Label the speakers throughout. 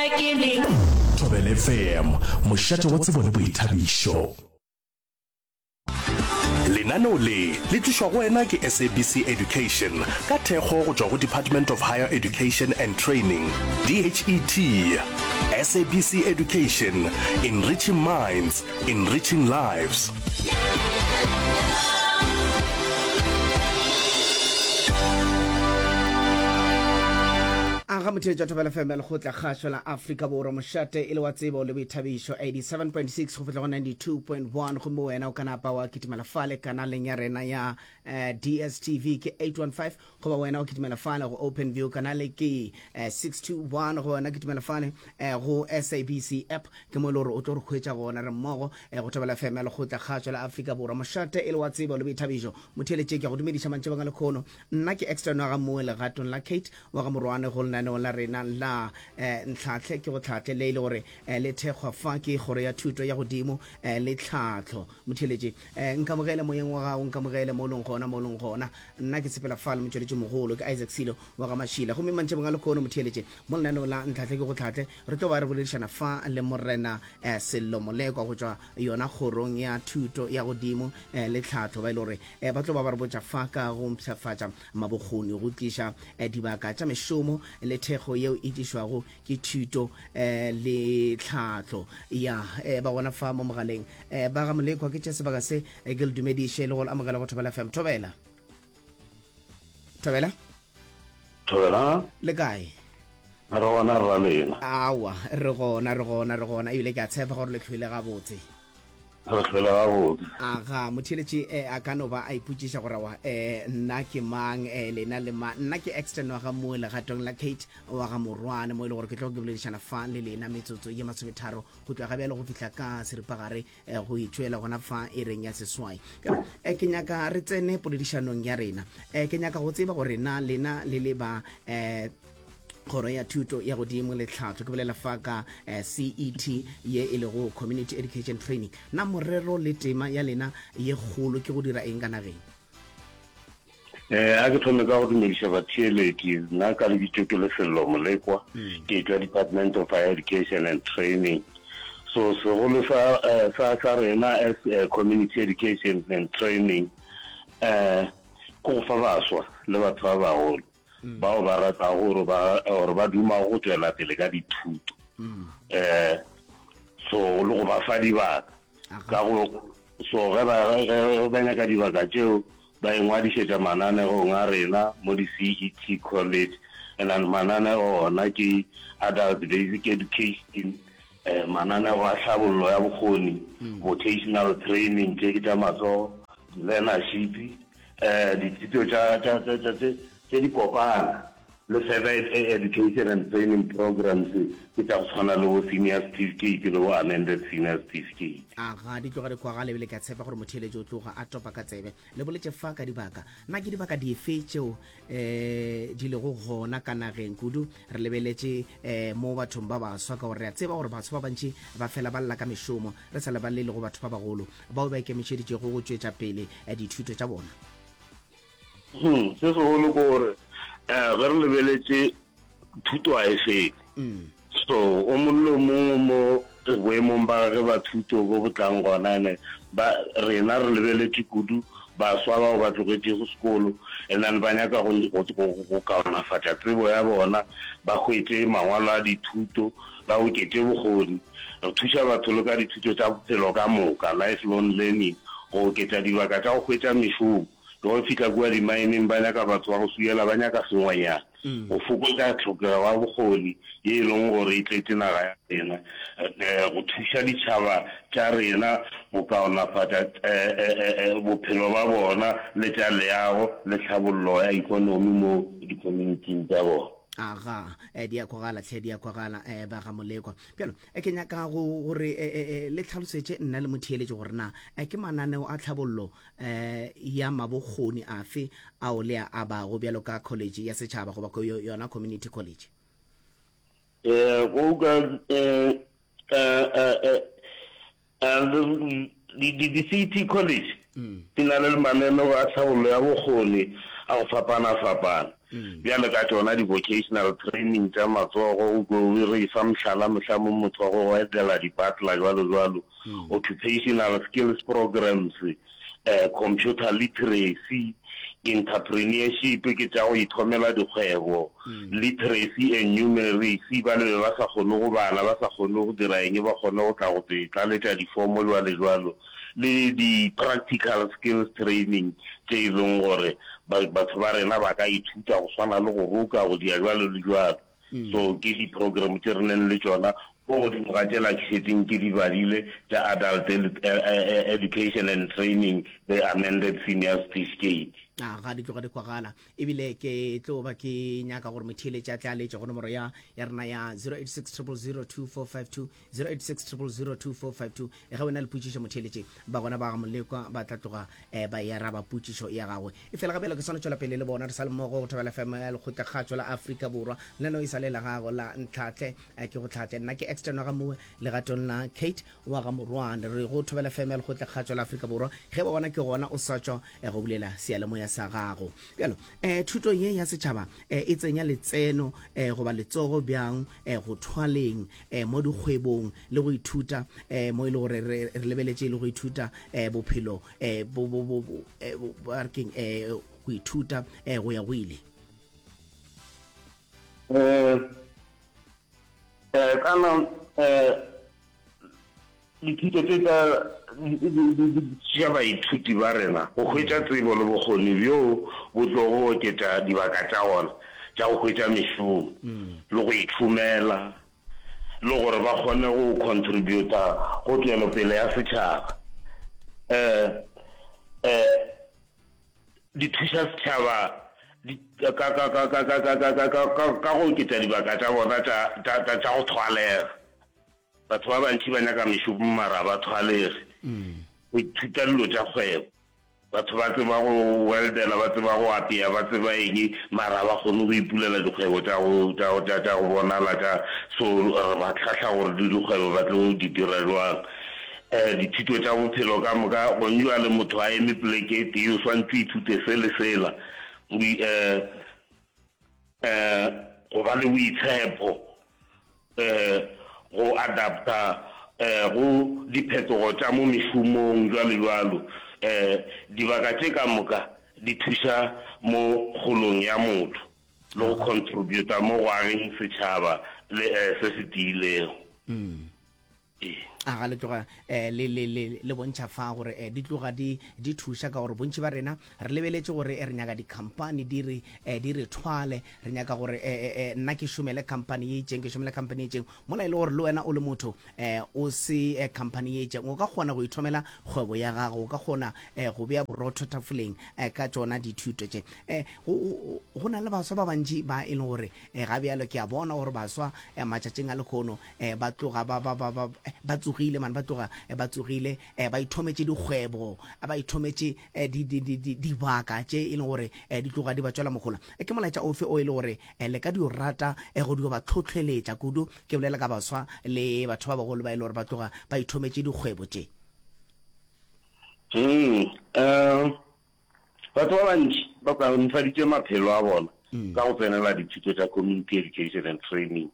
Speaker 1: Thobela FM, mošate wa tsebo le boithabišo. Lenaneo le tlišwa go wena ke SABC Education ka thekgo go tšwa go Department of Higher Education and Training, DHET. SABC Education, enriching minds, enriching lives.
Speaker 2: Aga mothetša Thobela FM le go tla kgašo la Afrika Borwa mošate e le wa tsebo le boithabišo 87.6 go fihla go 92.1 go mo wena o kana pa wa kitimela fale kanaleng ya rena ya DSTV ke 815 go ba wena o kitimela fale go OpenView kanale ke 621 go wena kitimela fale go SABC app ke mo le gore o tlo re khwetša gona re mmogo go Thobela FM le go tla kgašo la Afrika Borwa mošate e le wa tsebo le boithabišo motheletše ke go dumediša mantše banga le khono nna ke extra no ga mo le gatong la Kate wa ga morwane go lena la rena la ntlhatlhe ke go tlhatlhe le ile gore le thekgwa fa ke gore ya thuto ya godimo le tlhatlho motheletše nkamogele moyeng wa gago nkamogele mo leng gona nna ke sepela fa le motsweletše mogolo ke Isaac Silo wa ga Mashila go mantše banga le khono motheletše mo lenaneo la ntlhatlhe ke go tlhatlhe re tlo ba re boledišana fa le morena Sello Molekwa go tšwa yona kgorong ya thuto ya godimo le tlhatlho ba ile gore ba tlo ba re botša fa ka go mpšhafatša mabokgoni go tliša dibaka tša mešomo le thekgo yeo e dišwago ke thuto le tlhatlho ya ba gona fa mo mogaleng ba ga Molekwa ke tša sebaka se ke le dumediše le go amogela go Thobela FM. Thobela le kae
Speaker 3: re gona ra lena
Speaker 2: awa re gona ebile ke a tshepa gore le tlhwile gabotse aga motheletše a ka no ba a ipotšiša gore wa nna ke mang lena le ma nna ke extern wa ga mo legatong la Kate wa ga morwane mo ile gore ke tlo ke boledišana fa le lena metsotso ye 30 go tloga bjale go fihla ka seripagare go itšwela gona fa e reng ya seswai ke nyaka re tsene poledišanong ya rena ke nyaka go tseba gore na lena le le ba kgoro ya thuto ya godimo le tlhatlho ke bolela fa ka CET ye e le go Community Education Training na morero le tema ya lena ye kgolo ke go dira eng ka nageng
Speaker 3: a ke thome ka go dumediša batheeledi nna ka le ditšo le Sello Molekwa ke tšwa Department of Higher Education and Training so segolo sa rena as Community Education and Training go fa baswa le batho ba bagolo bao ba rata gore ba duma go tswela pele ka dithuto so le go ba fa dibaka ka go so ge ba nyaka dibaka tšeo ba engwadišetša mananegong a rena mo di-CET college and mananego ona ke adult basic education mananego a hlabollo ya bokgoni vocational training tše ke tša matsogo learnership dithuto tse di kopana le seven education and training programs ke tša go tshwana le bo senior certificate le bo amended senior certificate
Speaker 2: aga di tloga di kwa ga lebele ka tshepa gore motheletše o tloga a topa ka tsebe le boletše fa ka dibaka nna ke dibaka dife tšeo di lego gona ka nageng kudu re lebeletše mo bathong ba baswa ka gore re a tseba gore batho ba bantši ba fela ba lla ka mešomo re sa le ba le go batho ba bagolo bao ba ikemišeditšego go tšwetša pele dithuto tša bona
Speaker 3: se segolo ke gore ge re lebeletše thuto a e fele so o mollo mongwe mo boemong ba ge ba thuto bo botlang gonane rena re lebeletše kudu baswa bao ba tlogetše go sekolo and then ba nyaka go kaonafatša tsebo ya bona ba hwetše mangwalo a dithuto ba oketše bokgoni re thuša batho le ka dithuto tša bophelo ka moka lifelong learning go oketša dibaka tša go hwetša mešomo go fihla kua di-mining ba nyaka batho ba go suela ba nyaka sengwanyana go fokotsa tlhokego wa bokgoni ye e leng gore e tletse naga ya rena go thuša ditšhaba tša rena go kaonafatša bophelo ba bona le tša leago le tlhabollo ya ikonomi mo di-communityng tša bona
Speaker 2: aga di a kwagala ba ga Molekwa pjalo ke nyaka gore le tlhalosetše nna le motheeletše gore na ke mananeo a tlhabollo ya mabokgoni afe ao le a bago bjalo ka college ya setšhaba goba yona community college
Speaker 3: di-CET college di na le mananeo a tlhabollo ya bokgoni a go fapana bjale ka tsona di-vocational training tša matsogo re fa mohlala mohlamo motho wa go etela dipatla jwalo occupational skills programs computer literacy entrepreneurship ke tša go ithomela dikgwebo literacy and numeracy ba le ba sa kgone go bala ba sa kgone go dira eng ba kgone go tla go tlaletša difomo jwalo le di-practical skills training tše e leng gore batho ba rena ba ka ithuta go swana le go roka go dia jwalo le jwalo so ke di-program tše re neng le tšona go godimo ga tšela ke setseng ke di badile tša adult education and training the amended senior certificate
Speaker 2: ga di tloga di kwagala ebile ke tlo ba ke nyaka gore motheletša tla letse go nomoro ya rena ya 0860002452 0860002452 e ga wena le putsišo motheletše ba gona ba ga molekwa ba tla tloga ba ya raba putsišo ya gagwe e fela gabela ke swana tšwela pele le bona re sa le mmogo go thobela fm ya lekgotlakgatšo la Afrika Borwa leno e sa le la gago la ntlhatle ke go tlhatle nna ke extern wa ga moe legatong la Kate wa ga morwane re go thobela fm ya lekgotlakgatšo la Afrika Borwa ge ba bona ke gona o sa tšwa go bulela sealemoya sa gago bjalo thuto ye ya setšhaba e tsenya letseno goba letsogo bjang go thwaleng mo dikgwebong le go ithuta mo e le gore re lebeletše le go ithuta bophelo go ithuta go ya go ile
Speaker 3: kana dithuto tse tša baithuti ba rena go hwetša tsebo le bokgoni bjo bo tlo go oketša dibaka tša gona tša go hwetša mešomo le go ithumela le gore ba kgone go contributa go tswelopele ya setšhaba di thuša setšhaba ka go oketša dibaka tša bona tša go thwalega batho ba bantši ba nyaka mešomo mara ba thwalege go ithuta dilo tša kgwebo batho ba tseba go weldela ba tseba go apea ba tseba eng mara ba kgone go ipulela dikgwebo tša go bonala tša so ba tlhahla gore le dikgwebo ba tlo di dira jwang dithuto tša bophelo ka moka gonjwa le motho a eme poleke e tee o swantse ithute se le sela go ba le boitshepo go adapta go diphetogo tša mo mešomong jwalo dibaka tše ka moka di thuša mo kgolong ya motho le go contributa mo go ageng setšhaba se se tiilego
Speaker 2: a ga le tloga le bontšha fa gore di tloga di thuša ka gore bontši ba rena re lebeletše gore re nyaka di-company di re thwale re nyaka gore nna ke šomele company ye itseng ke šomele company ye itseng mola e le gore le wena o le motho o se company ye itseng o ka kgona go ithomela kgwebo ya gago o ka kgona go beya borotho tafoleng ka tšona dithuto tše go na le baswa ba bantši ba e leng gore ga bjalo ke a bona gore baswa matšatšing a lekgono ba tloga ba tsogile man ba tsogile ba ithometše dikgwebo ba ithometše dibaka tše e leng gore di tloga di ba tswela mogola ke molaetša ofe o e le gore le ka dio rata go dio ba tlhotlheletša kudu ke bolela ka baswa le batho ba bagolo ba e le gore ba tloga ba ithometše dikgwebo tše
Speaker 3: batho ba bantši ba kaonfaditše maphelo a bona ka go tsenela dithuto tša community education and training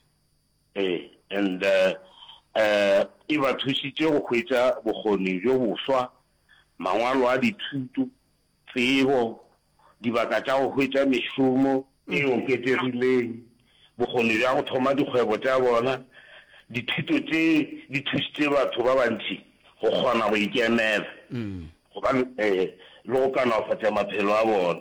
Speaker 3: and e ba thušitše go hwetša bokgoni bjo boswa mangwalo a dithuto tsebo dibaka tša go hwetša mešomo e oketšegileng bokgoni bja go thoma dikgwebo tša bona dithuto tše di thušitše batho ba bantši go kgona go ikemela le go kanafatša maphelo a bona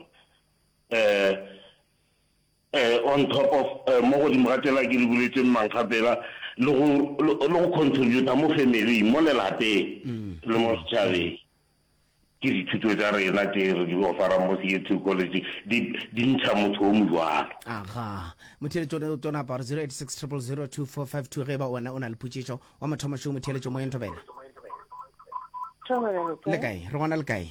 Speaker 3: on top of mo godimo ga tela ke di boletse mmankgapela le go contributa mo family mo lelapeng le mo setšhabeng ke dithuto tša rena tše re di ofarang mo CA2 college di ntsha motho o mojwalo
Speaker 2: aga motheletšo o tona aparo 0860002452 ge ba ona o na le putšišo wa mathomašo motheletšo mo yentobela le kae re gona le kae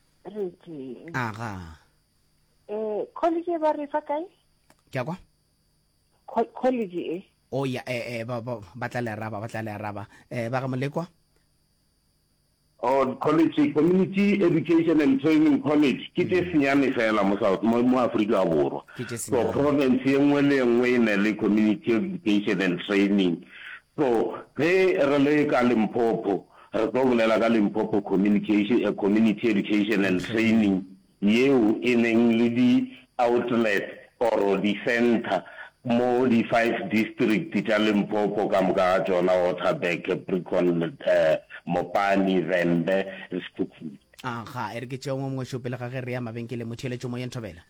Speaker 2: aga
Speaker 4: college ba re fa kae
Speaker 2: ke a kwa
Speaker 4: college
Speaker 2: o ya ba tla le araba ba ga molekwa
Speaker 3: or college, community education and training college, ke tse senyane fela mo Afrika Borwa. So province e nngwe le nngwe e na le community education and training. So ge re le ka Limpopo, re tlo bolela ka Limpopo community education and training yeo e neng le di outlet or di center mo di 5 district tsa Limpopo ka moka tsona Waterberg, Brecon, Mopani, Vende, Stukfu.
Speaker 2: Ga ere ke tšeo mo shopele ga ge re ya mabenkele motheletšo mo Yenthobela.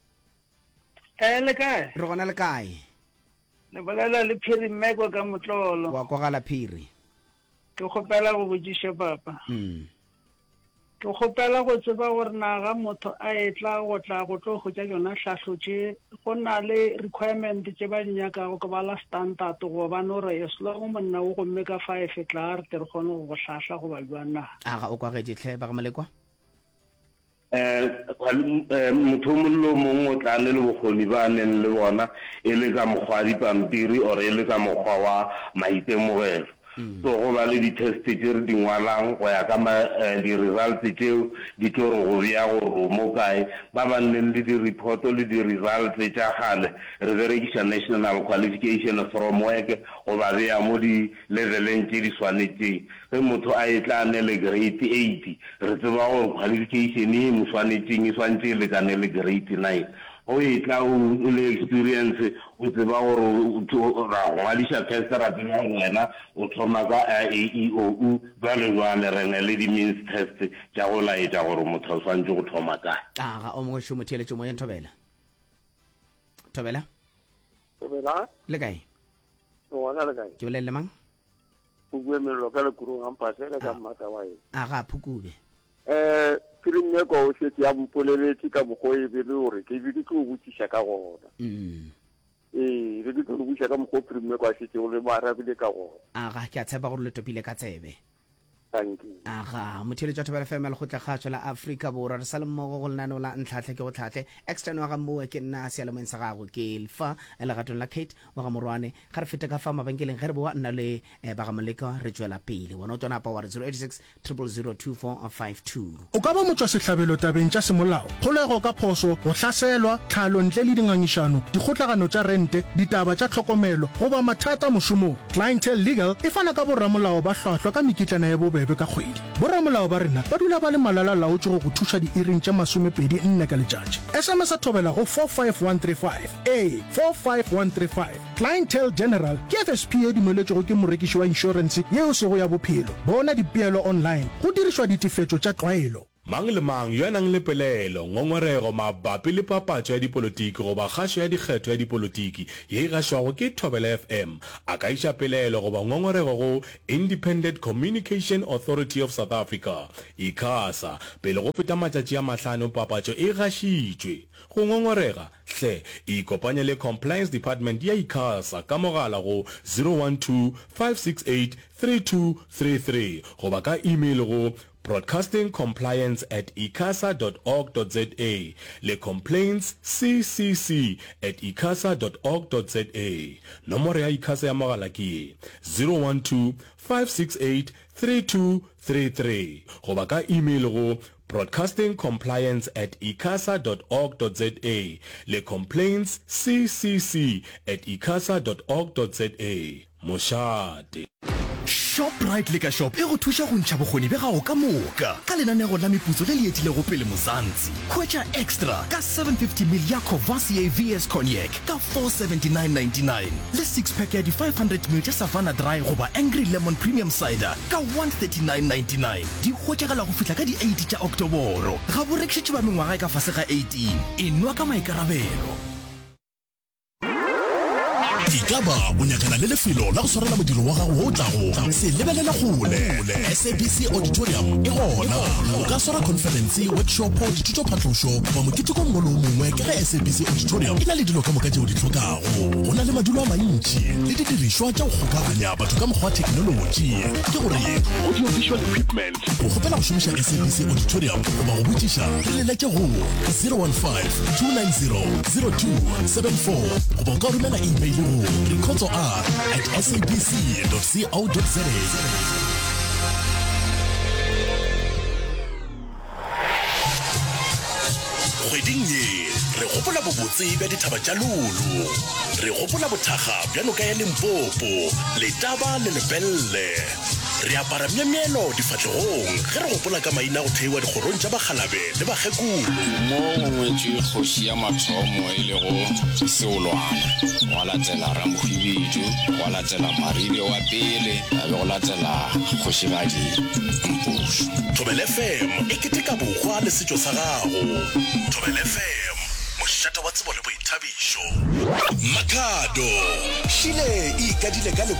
Speaker 5: Le kae?
Speaker 2: Re gona le kae?
Speaker 5: Le bolela le Phiri Mmeko ka Motlolo.
Speaker 2: Wa kwagala Phiri.
Speaker 5: Ke kgopela go botsiša papa. Ke kgopela go tseba gore na ga motho a etla go tla go tlo go tša yona hlahlotše go na le requirement tše ba di nyakago ke bala standard go ba no re as long monna o gomme ka 5 tla re tle re kgone go hlahla go ba jwa na.
Speaker 2: Aga o kwagetse hle ba ga Molekwa?
Speaker 3: Motho mollo mongwe o tla ne le bokgoni ba neng le bona e le ka mokgwa dipampiri or e le ka mokgwa wa maitemogelo. So go ba le di-test tse re di ngwalang go ya ka di-results tseo di tlo re go bea gore mo kae ba ba nneng le di-report le di-results tša gale re berekiša national qualification framework go ba bea mo di-leveleng tše di swanetseng ge motho a e tla ne le grade 8 re tseba gore qualification e mo swanetseng e swantse e lekane le grade 9 o e tla o le experience o tseba gore ra ngwadiša test ra tseba wena o thoma ka AEOU jwale jwale re ne le di-means test tša go laetša gore motho o swantse go thoma kae.
Speaker 2: Aga o mongwe šomo theeletšo mo Yenthobela. Thobela le kae? Ke bolelele mang?
Speaker 6: Mello ka Lekurung Ampase le ka Matawae.
Speaker 2: Aga Phukube.
Speaker 6: Phiri Mmeko o šetse ya mpoleletse ka mokgwa e be le gore ke be ke go botsiša ka gona. Re di go botsiša ka mokgwa Phiri Mmeko a šetse go le marabile ka gona.
Speaker 2: Aga ke a tshepa gore le topile ka tsebe.
Speaker 6: Thank you.
Speaker 2: Aga motheletšo Thobela FM le go tla kgatšo la Afrika Borwa re sa le mmogo go lenaneo la ntlhatlhe ke go tlhatlhe extern wa ga mmoe ke nna sealemoeng sa gagwe ke Elfa legatong la Kate wa ga Morwane ga re fete ka fa mabenkeleng ge re boa nna le ba ga Molekwa re tswela pele wona o tsona pa wa 086 000 2452.
Speaker 7: O ka ba motswa sehlabelo tabeng tša semolao kgolego ka phoso go hlaselwa tlhalo ntle le dingangišano dikgotlagano tša rente ditaba tša tlhokomelo goba mathata mošomong. Clientele Legal e fana ka borramolao ba hlwahlwa ka mekitlana ya bobebe ka kgwedi. Borramolao ba rena ba dula ba le malala laotše go thuša diiring tša 24 ka letšatši. SMS a Thobela go 45135 45135. Clientele General ke FSP e dumeletšego ke morekiši wa insurance yeo sego ya bophelo. Bona dipeelo online go dirišwa ditifetšo tša tlwaelo.
Speaker 8: Mang le mang yo a nang le pelelo ngongorego mabapi le papatšo ya dipolotiki goba kgašo ya dikgetho ya dipolotiki ye e gašwago ke Thobela FM a ka iša pelelo goba ngongorego go Independent Communication Authority of South Africa ICASA pele go feta matšatši a 5 papatšo e gašitšwe go ngongorega hle ikopanye le Compliance Department ya ICASA ka mogala go 012 568 3233 goba ka email go broadcastingcompliance@icasa.org.za le complaints ccc@icasa.org.za. Nomoro ya ICASA ya mogala ke 012 568 3233 goba ka email go broadcastingcompliance@icasa.org.za le complaints ccc@icasa.org.za. Moshate
Speaker 9: Shoprite le ka shop e go thuša go ntšha bokgoni be gago ka moka ka lenaneo la meputso le le etilego pele Mozantsi. Hwetša extra ka 750ml ya Courvoisier VS Cognac ka 479.99 le 6-pack ya di 500ml tša Savannah Dry goba Angry Lemon Premium Cider ka 139.99. Di hwetšagala go fihla ka di 8 tša Oktoboro. Ga borekišetše ba mengwaga e ka fase ga 18. Enwa ka maikarabelo.
Speaker 10: Ikaba o nyakana le lefelo la go swarela modiro wa gago o tlago se lebelela gole SABC Auditorium e gona o ka swara conference workshop dithuto phatlošo wa moketeko mongwe le mongwe ka SABC Auditorium e na le dilo ka moka tšeo di tlhokago go na le madulo a mantši le didirišwa tša go kgokaganya batho ka mokgwa wa thekenoloji ke gore audio visual equipment go gopela go šomiša SABC Auditorium goba go botšiša re leleke go 015-290-0274 goba o ka romela email go recordsor@sabc.co.za. kgweding ye re gopola bobotse bja dithaba tša lulu, re gopola bothakga bja noka ya Limpopo, Letaba le Lepelle, re apara myemyelo difatlegong ge re gopola ka maina go theiwa dikgorong tša bakgalabe le bagekolo.
Speaker 11: Mo ngwetše kgoši ya mathomo e lego Seolwana, go latela Ramohwibidu, go latela Maribe wa pele, a be go latela Kgošigadi Mpušu.
Speaker 10: Thobela FM e keteka bokgwa le setšo sa gago. Thobela FM, mošata wa tsebo le boithabišo. Makhado Šile e ikadile ka